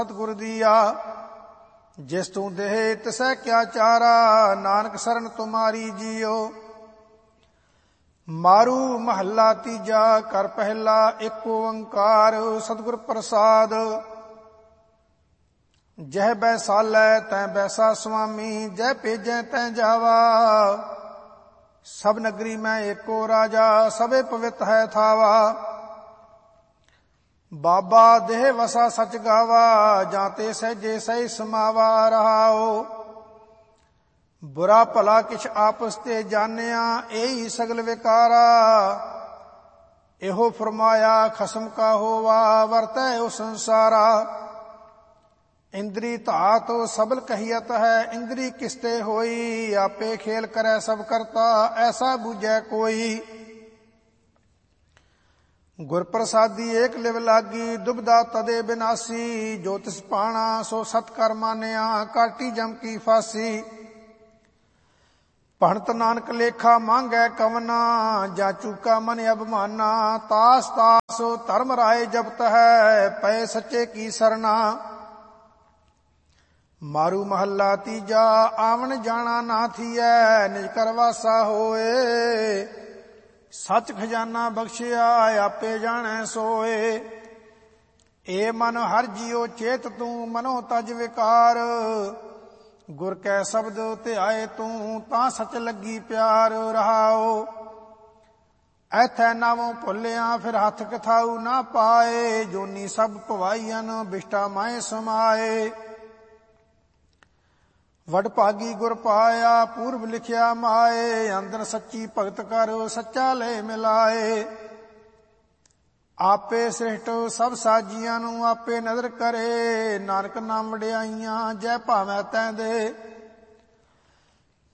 ਸਤਿਗੁਰ ਦੀਆ। ਜਿਸ ਤੂੰ ਦੇਹ ਤਿਸੈ ਕਿਆ ਚਾਰਾ, ਨਾਨਕ ਸਰਨ ਤੁਮਾਰੀ ਜੀਓ। ਮਾਰੂ ਮਹੱਲਾ ਤੀਜਾ, ਘਰ ਪਹਿਲਾ ਏਕ ਓੰਕਾਰ। ਸਤਿਗੁਰ ਪ੍ਰਸਾਦ। ਜਹ ਬੈਸਾਲੈ ਤੈ ਬੈਸਾ ਸੁਆਮੀ, ਜਹ ਭੇਜੈ ਤੈ ਜਾਵਾ। ਸਭ ਨਗਰੀ ਮੈਂ ਏਕੋ ਰਾਜਾ, ਸਭੇ ਪਵਿੱਤ ਹੈ ਥਾਵਾ। ਬਾਬਾ ਦੇਹ ਵਸਾ ਸਚ ਗਾਵਾ, ਜਾਂ ਤੇ ਸਹਿਜੇ ਸਹਿ ਸਮਾਵਾ ਰਹਾਓ। ਬੁਰਾ ਭਲਾ ਕਿਛ ਆਪਸ ਤੇ ਜਾਣਿਆ, ਇਹੀ ਸਗਲ ਵਿਕਾਰਾ। ਇਹੋ ਫਰਮਾਇਆ ਖਸਮ ਕਾ ਹੋਵਾ, ਵਰਤੈ ਉਹ ਸੰਸਾਰਾ। ਇੰਦਰੀ ਧਾਤ ਸਬਲ ਕਹੀਅਤ ਹੈ, ਇੰਦਰੀ ਕਿਸਤੇ ਹੋਈ। ਆਪੇ ਖੇਲ ਕਰੈ ਸਭ ਕਰਤਾ, ਐਸਾ ਬੂਝੈ ਕੋਈ। ਗੁਰ ਪ੍ਰਸਾਦੀ ਏਕ ਲਿਵ ਲਾਗੀ, ਦੁਬਦਾ ਤਦੇ ਬਿਨਾਸੀ। ਜੋ ਤਿਸ ਪਾਣਾ ਸੋ ਸਤ ਕਰ ਮਾਨਿਆ, ਕਾਟੀ ਜਮ ਕੀ ਫਾਸੀ। ਭਣਤ ਨਾਨਕ ਲੇਖਾ ਮੰਗੈ ਕਵਨਾ, ਜਾਂ ਚੂਕਾ ਮਨ ਅਭਮਾਨਾ। ਤਾਸ ਤਾਸ ਧਰਮ ਰਾਏ ਜਪਤ ਹੈ, ਪਏ ਸੱਚੇ ਕੀ ਸਰਨਾ। ਮਾਰੂ ਮਹੱਲਾ ਤੀਜਾ, ਆਵਣ ਜਾਣਾ ਨਾ ਥੀਐ, ਨਿਜ ਕਰ ਵਾਸਾ ਹੋਏ। ਸੱਚ ਖਜ਼ਾਨਾ ਬਖਸ਼ਿਆ, ਆਪੇ ਜਾਣੈ ਸੋਏ। ਏ ਮਨ ਹਰ ਜੀਉ ਚੇਤ ਤੂੰ, ਮਨੋ ਤਜ ਵਿਕਾਰ। ਗੁਰ ਕੈ ਸ਼ਬਦ ਧਿਆਏ ਤੂੰ, ਤਾਂ ਸਚ ਲੱਗੀ ਪਿਆਰ ਰਹਾਓ। ਐਥੈ ਨਾਵੋਂ ਭੁੱਲਿਆ, ਫਿਰ ਹੱਥ ਕਥਾਊ ਨਾ ਪਾਏ। ਜੋਨੀ ਸਭ ਭਵਾਈਅਨ, ਬਿਸ਼ਟਾ ਮਾਏ ਸਮਾਏ। ਵਡ ਭਾਗੀ ਗੁਰ ਪਾਇਆ, ਪੂਰਬ ਲਿਖਿਆ ਮਾਏ। ਅੰਦਰ ਸੱਚੀ ਭਗਤ ਕਰ, ਸੱਚਾ ਲੈ ਮਿਲਾਏ। ਆਪੇ ਸ੍ਰਿਸ਼ਟ ਸਭ ਸਾਜੀਆਂ ਨੂੰ, ਆਪੇ ਨਦਰ ਕਰੇ। ਨਾਨਕ ਨਾਮ ਵਡਿਆਈਆਂ, ਜੈ ਭਾਵੈ ਤੈਂ ਦੇ।